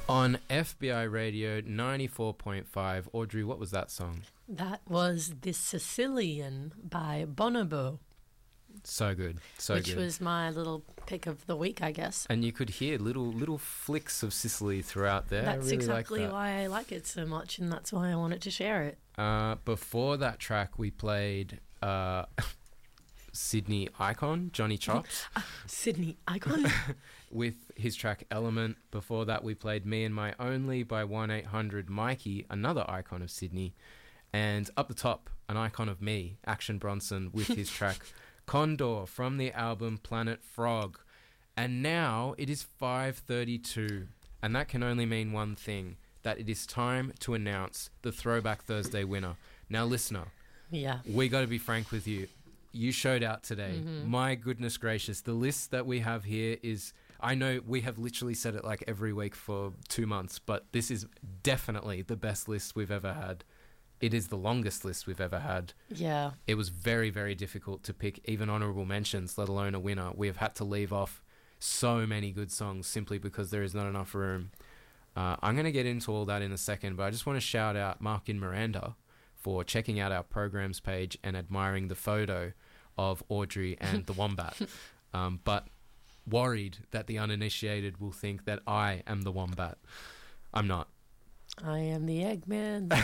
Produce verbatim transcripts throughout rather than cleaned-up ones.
On F B I Radio ninety-four point five, Audrey, what was that song? That was The Sicilian by Bonobo. So good, so which good. Which was my little pick of the week, I guess. And you could hear little little flicks of Sicily throughout there. That's I really exactly like that. why I like it so much, and that's why I wanted to share it. Uh, before that track, we played uh, Sydney Icon, Johnny Chops. uh, Sydney Icon? With his track Element. Before that, we played Me and My Only by one eight hundred Mikey, another icon of Sydney. And up the top, an icon of me, Action Bronson, with his track Condor from the album Planet Frog. And now it is five thirty-two, and that can only mean one thing, that it is time to announce the Throwback Thursday winner. Now, listener, yeah, we got to be frank with you. You showed out today. Mm-hmm. My goodness gracious, the list that we have here is, I know we have literally said it like every week for two months, but this is definitely the best list we've ever had. It is the longest list we've ever had. Yeah. It was very, very difficult to pick even honourable mentions, let alone a winner. We have had to leave off so many good songs simply because there is not enough room. Uh, I'm going to get into all that in a second, but I just want to shout out Mark in Miranda for checking out our programs page and admiring the photo of Audrey and the Wombat. Um, but worried that the uninitiated will think that I am the Wombat. I'm not. I am the Eggman.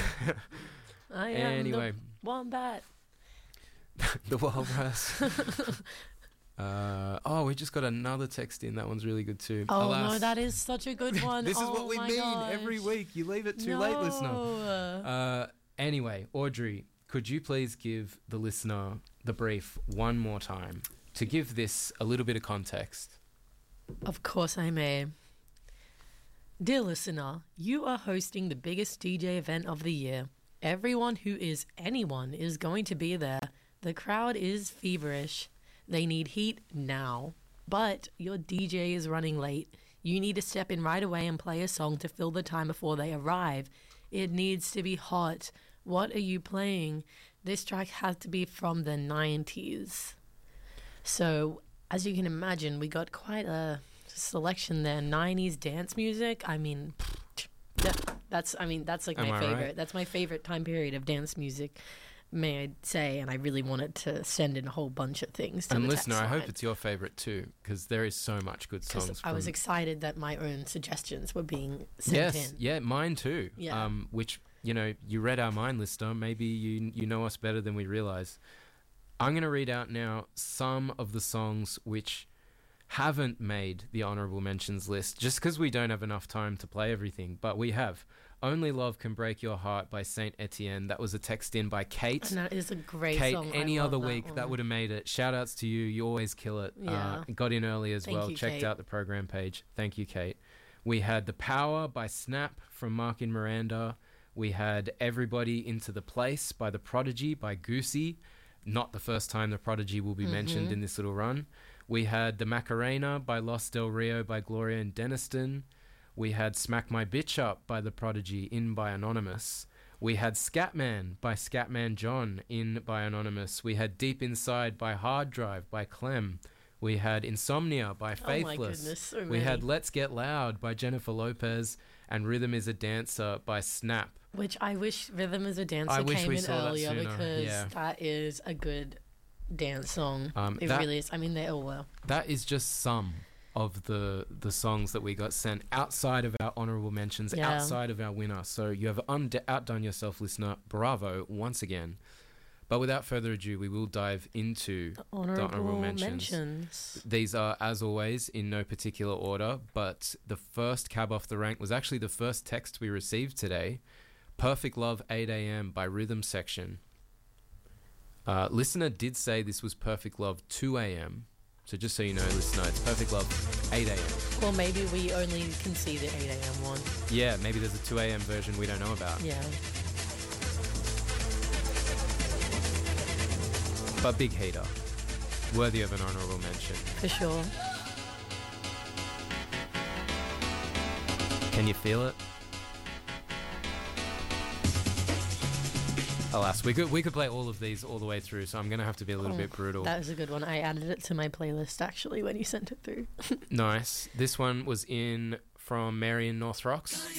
I am anyway, the Wombat. The Walrus. uh, oh, we just got another text in. That one's really good too. Oh, Alas, no, that is such a good one. This is oh, what we my mean gosh. every week. You leave it too no. late, listener. Uh, anyway, Audrey, could you please give the listener the brief one more time to give this a little bit of context? Of course I may. Dear listener, you are hosting the biggest D J event of the year. Everyone who is anyone is going to be there. The crowd is feverish. They need heat now. But your D J is running late. You need to step in right away and play a song to fill the time before they arrive. It needs to be hot. What are you playing? This track has to be from the nineties. So, as you can imagine, we got quite a selection there. nineties dance music. I mean, that, that's I mean that's like Am my I favorite. right? That's my favorite time period of dance music, may I say? And I really wanted to send in a whole bunch of things to And the listener, text I hope line. it's your favourite too, because there is so much good songs. Because I was from- excited that my own suggestions were being sent Yes, in. yeah, mine too. Yeah. Um, which, you know, you read our mind, listener. Maybe you you know us better than we realise. I'm going to read out now some of the songs which haven't made the honourable mentions list, just because we don't have enough time to play everything, but we have. Only Love Can Break Your Heart by Saint Etienne. That was a text in by Kate. And that is a great Kate, song. I any love other that week, one. that would have made it. Shout outs to you. You always kill it. Yeah. Uh, got in early as Thank well. you, Checked Kate. out the program page. Thank you, Kate. We had The Power by Snap from Mark in Miranda. We had Everybody Into the Place by The Prodigy by Goosey. Not the first time The Prodigy will be Mm-hmm. mentioned in this little run. We had The Macarena by Los Del Rio by Gloria and Deniston. We had Smack My Bitch Up by The Prodigy, in by Anonymous. We had Scatman by Scatman John, in by Anonymous. We had Deep Inside by Hard Drive by Clem. We had Insomnia by Faithless. Oh my goodness, so We many. had Let's Get Loud by Jennifer Lopez and Rhythm Is a Dancer by Snap. Which I wish Rhythm is a Dancer I wish came we in saw that earlier sooner, because yeah. that is a good dance song. Um, it that- really is. I mean, they all were. That is just some of the the songs that we got sent outside of our honourable mentions, Yeah. outside of our winner. So you have und- outdone yourself, listener. Bravo once again. But without further ado, we will dive into The honourable, honourable mentions. mentions. These are, as always, in no particular order, but the first cab off the rank was actually the first text we received today. Perfect Love eight a.m. by Rhythm Section. Uh, listener did say this was Perfect Love two a.m. So just so you know, listener, it's Perfect Love eight a.m. Well, maybe we only can see the eight a.m. one. Yeah, maybe there's a two a.m. version we don't know about. Yeah. But big hater. Worthy of an honourable mention. For sure. Can you feel it? Alas, we could we could play all of these all the way through, so I'm gonna have to be a little Oh, bit brutal. That was a good one. I added it to my playlist actually when you sent it through. Nice. This one was in from Marion North Rocks.